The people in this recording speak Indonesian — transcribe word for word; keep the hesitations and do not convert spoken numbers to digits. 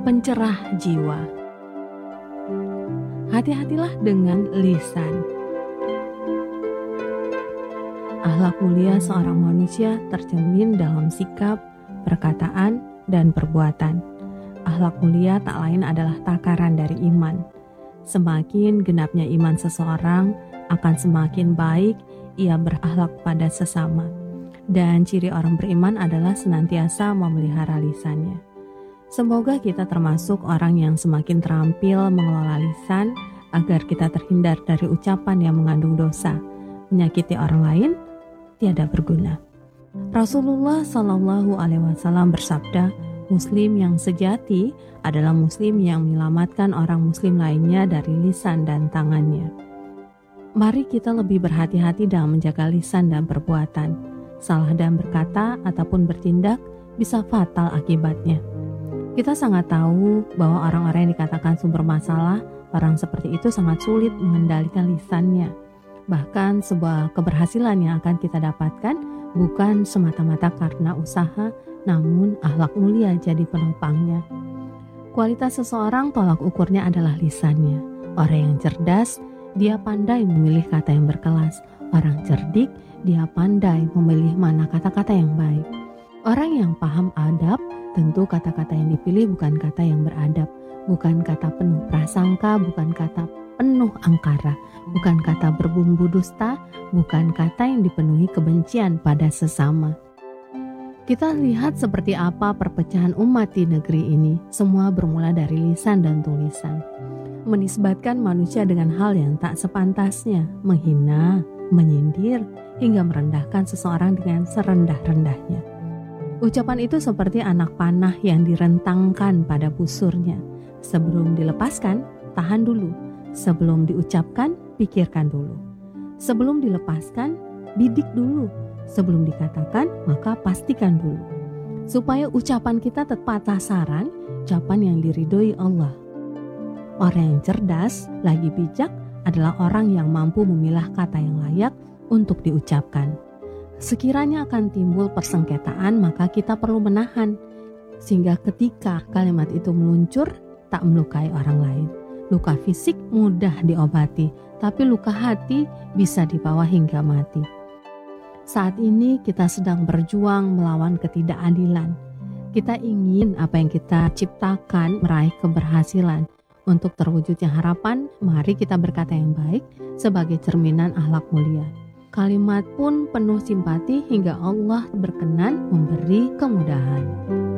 pencerah jiwa. Hati-hatilah dengan lisan. Akhlak mulia seorang manusia tercermin dalam sikap, perkataan, dan perbuatan. Akhlak mulia tak lain adalah takaran dari iman. Semakin genapnya iman seseorang, akan semakin baik ia berakhlak pada sesama. Dan ciri orang beriman adalah senantiasa memelihara lisannya. Semoga kita termasuk orang yang semakin terampil mengelola lisan agar kita terhindar dari ucapan yang mengandung dosa, menyakiti orang lain, tiada berguna. Rasulullah Shallallahu Alaihi Wasallam bersabda, Muslim yang sejati adalah Muslim yang menyelamatkan orang Muslim lainnya dari lisan dan tangannya. Mari kita lebih berhati-hati dalam menjaga lisan dan perbuatan. Salah dan berkata ataupun bertindak bisa fatal akibatnya. Kita sangat tahu bahwa orang-orang yang dikatakan sumber masalah, orang seperti itu sangat sulit mengendalikan lisannya. Bahkan sebuah keberhasilan yang akan kita dapatkan bukan semata-mata karena usaha, namun akhlak mulia jadi penopangnya. Kualitas seseorang tolak ukurnya adalah lisannya. Orang yang cerdas, dia pandai memilih kata yang berkelas. Orang cerdik, dia pandai memilih mana kata-kata yang baik. Orang yang paham adab, tentu kata-kata yang dipilih bukan kata yang beradab, bukan kata penuh prasangka, bukan kata penuh angkara, bukan kata berbumbu dusta, bukan kata yang dipenuhi kebencian pada sesama. Kita lihat seperti apa perpecahan umat di negeri ini. Semua bermula dari lisan dan tulisan. Menisbatkan manusia dengan hal yang tak sepantasnya, menghina, menyindir, hingga merendahkan seseorang dengan serendah-rendahnya. Ucapan itu seperti anak panah yang direntangkan pada busurnya. Sebelum dilepaskan, tahan dulu. Sebelum diucapkan, pikirkan dulu. Sebelum dilepaskan, bidik dulu. Sebelum dikatakan, maka pastikan dulu. Supaya ucapan kita tepat sasaran, ucapan yang diridhoi Allah. Orang yang cerdas, lagi bijak, adalah orang yang mampu memilah kata yang layak untuk diucapkan. Sekiranya akan timbul persengketaan, maka kita perlu menahan, sehingga ketika kalimat itu meluncur, tak melukai orang lain. Luka fisik mudah diobati, tapi luka hati bisa dibawa hingga mati. Saat ini kita sedang berjuang melawan ketidakadilan. Kita ingin apa yang kita ciptakan meraih keberhasilan. Untuk terwujudnya harapan, mari kita berkata yang baik sebagai cerminan akhlak mulia. Kalimat pun penuh simpati hingga Allah berkenan memberi kemudahan.